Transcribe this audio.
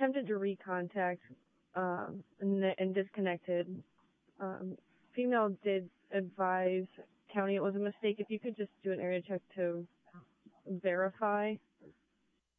attempted to recontact and disconnected. Female did advise county it was a mistake. If you could just do an area check to verify